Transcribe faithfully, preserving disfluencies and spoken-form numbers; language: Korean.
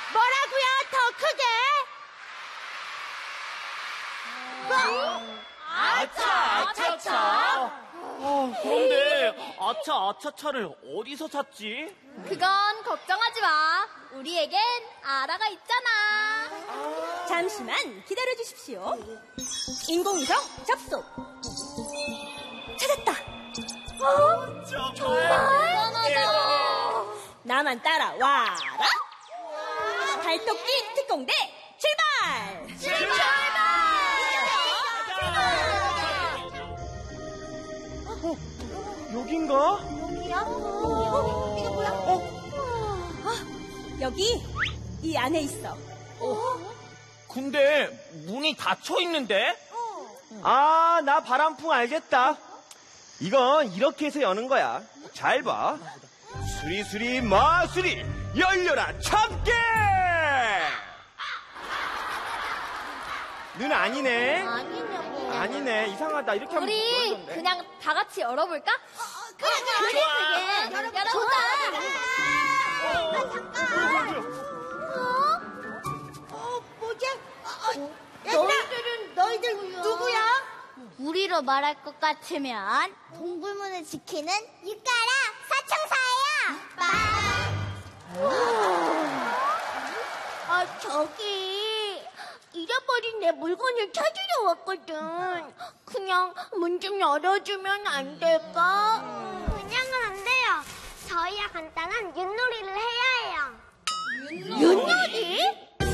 뭐라고요? 더 크게? 아차, 아차차. 어, 그런데 아차, 아차차를 어디서 샀지? 그건 걱정하지 마. 우리에겐 아라가 있잖아. 잠시만 기다려주십시오. 인공위성 접속. 찾았다. 어? 정말? 대단하다. 나만 따라와라. 달토끼 특공대 출발! 출발! 어, 여긴가? 여기야? 어, 이거 뭐야? 어? 아, 여기 이 안에 있어. 어, 근데 문이 닫혀 있는데? 아, 나 바람풍 알겠다. 이건 이렇게 해서 여는 거야. 잘 봐. 수리수리 마수리 열려라 참깨! 눈 아니네. 아니냐고. 아니네. 이상하다. 이렇게 하면 우리 모르는데. 그냥 다 같이 열어볼까? 그래, 그래, 그래. 열어보자. 어, 뭐지? 어, 너희들은 너희들 누구야? 우리로 말할 것 같으면 동굴문을 지키는 유카라 사청사예요. 아, 저기 잃어버린 내 물건을 찾으러 왔거든. 그냥 문 좀 열어주면 안 될까? 그냥은 안 돼요. 저희야 간단한 윷놀이를 해야 해요. 윷놀이?